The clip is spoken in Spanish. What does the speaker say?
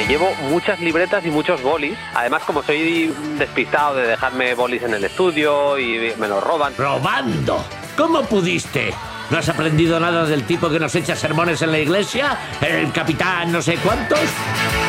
Me llevo muchas libretas y muchos bolis. Además, como soy despistado de dejarme bolis en el estudio y me los roban. ¡Robando! ¿Cómo pudiste? ¿No has aprendido nada del tipo que nos echa sermones en la iglesia? ¿El capitán no sé cuántos?